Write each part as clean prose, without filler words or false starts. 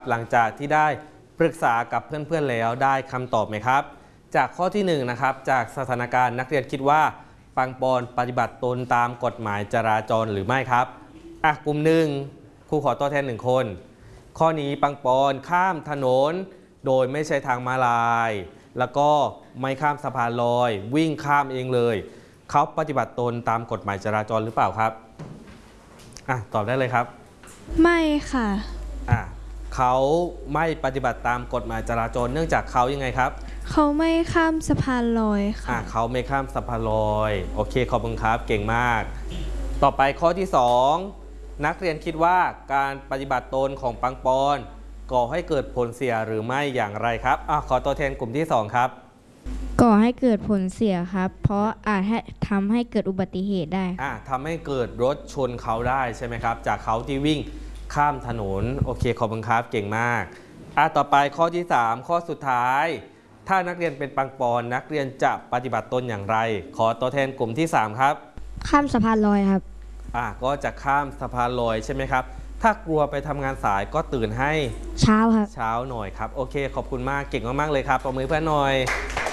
หลังจากที่ได้ปรึกษากับเพื่อนๆแล้วได้คำตอบไหมครับจากข้อที่1นะครับจากสถานการณ์นักเรียนคิดว่าปังปอนปฏิบัติตนตามกฎหมายจราจรหรือไม่ครับกลุ่มหนึ่งครูขอตัวแทน1คนข้อนี้ปังปอนข้ามถนนโดยไม่ใช้ทางม้าลายแล้วก็ไม่ข้ามสะพานลอยวิ่งข้ามเองเลยเขาปฏิบัติตนตามกฎหมายจราจรหรือเปล่าครับตอบได้เลยครับไม่ค่ะเขาไม่ปฏิบัติตามกฎหมายจราจรเนื่องจากเขายังไงครับเขาไม่ข้ามสะพานลอยค่ะเขาไม่ข้ามสะพานลอยโอเคขอบคุณครับเก่งมากต่อไปข้อที่2นักเรียนคิดว่าการปฏิบัติตนของปังปอนก่อให้เกิดผลเสียหรือไม่อย่างไรครับขอตัวแทนกลุ่มที่2ครับก่อให้เกิดผลเสียครับเพราะอาจทำให้เกิดอุบัติเหตุได้ทำให้เกิดรถชนเขาได้ใช่ไหมครับจากเขาที่วิ่งข้ามถนนโอเคขอบคุณครับเก่งมากต่อไปข้อที่3ข้อสุดท้ายถ้านักเรียนเป็นปังปอนนักเรียนจะปฏิบัติตนอย่างไรขอตัวแทนกลุ่มที่3ครับข้ามสะพานลอยครับก็จะข้ามสะพานลอยใช่ไหมครับถ้ากลัวไปทำงานสายก็ตื่นให้เช้าครับเช้าหน่อยครับโอเคขอบคุณมากเก่งมากๆเลยครับปรบมือเพื่อนหน่อย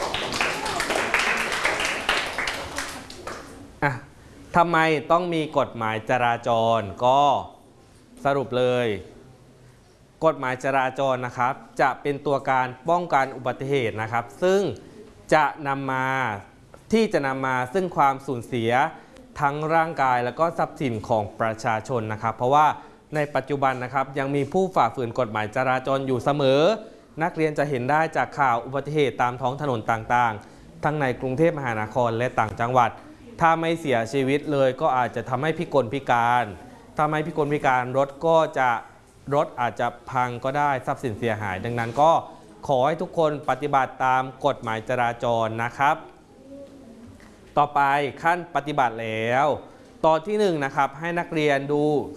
ทำไมต้องมีกฎหมายจราจรก็สรุปเลยกฎหมายจราจรนะครับจะเป็นตัวการป้องกันอุบัติเหตุนะครับซึ่งจะนำมาซึ่งความสูญเสียทั้งร่างกายและก็ทรัพย์สินของประชาชนนะครับเพราะว่าในปัจจุบันนะครับยังมีผู้ฝ่าฝืนกฎหมายจราจรอยู่เสมอนักเรียนจะเห็นได้จากข่าวอุบัติเหตุตามท้องถนนต่างๆทั้งในกรุงเทพมหานครและต่างจังหวัดถ้าไม่เสียชีวิตเลยก็อาจจะทำให้พิกลพิการทำให้พิกลพิการรถอาจจะพังก็ได้ทรัพย์สินเสียหายดังนั้นก็ขอให้ทุกคนปฏิบัติตามกฎหมายจราจรนะครับต่อไปขั้นปฏิบัติแล้วตอนที่1นะครับให้นักเรียน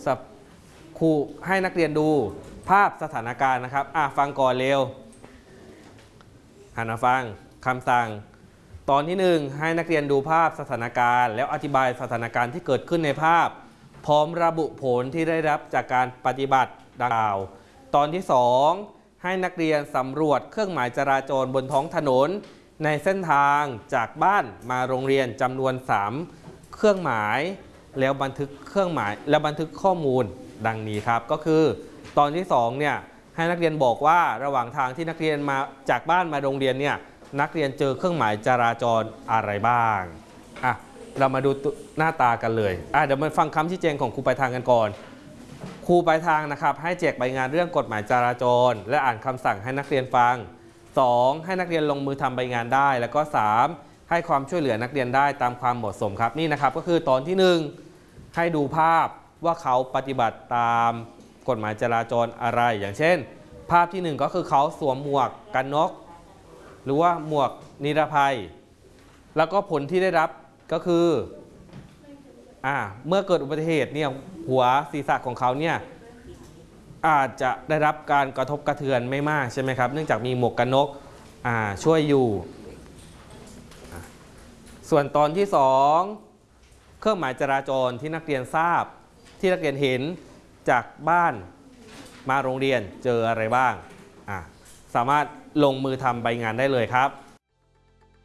ดูภาพสถานการณ์นะครับฟังก่อนเร็วหันมาฟังคำสั่งตอนที่1ให้นักเรียนดูภาพสถานการณ์แล้วอธิบายสถานการณ์ที่เกิดขึ้นในภาพพร้อมระบุผลที่ได้รับจากการปฏิบัติดังกล่าวตอนที่2ให้นักเรียนสำรวจเครื่องหมายจราจรบนท้องถนนในเส้นทางจากบ้านมาโรงเรียนจำนวน3เครื่องหมายแล้วบันทึกเครื่องหมายและบันทึกข้อมูลดังนี้ครับก็คือตอนที่2เนี่ยให้นักเรียนบอกว่าระหว่างทางที่นักเรียนมาจากบ้านมาโรงเรียนเนี่ยนักเรียนเจอเครื่องหมายจราจรอะไรบ้างเรามาดูหน้าตากันเลยเดี๋ยวมาฟังคำชี้แจงของครูปลายทางกันก่อนครูปลายทางนะครับให้แจกใบงานเรื่องกฎหมายจราจรและอ่านคำสั่งให้นักเรียนฟัง2ให้นักเรียนลงมือทำใบงานได้แล้วก็3ให้ความช่วยเหลือนักเรียนได้ตามความเหมาะสมครับนี่นะครับก็คือตอนที่1ให้ดูภาพว่าเขาปฏิบัติตามกฎหมายจราจรอะไรอย่างเช่นภาพที่1ก็คือเขาสวมหมวกกันน็อกหรือว่าหมวกนิรภัยแล้วก็ผลที่ได้รับก็คือเมื่อเกิดอุบัติเหตุเนี่ยหัวศีรษะของเขาเนี่ยอาจจะได้รับการกระทบกระเทือนไม่มากใช่ไหมครับเนื่องจากมีหมวกกันน็อกช่วยอยู่ส่วนตอนที่2เครื่องหมายจราจรที่นักเรียนทราบที่นักเรียนเห็นจากบ้านมาโรงเรียนเจออะไรบ้างสามารถลงมือทำใบงานได้เลยครับ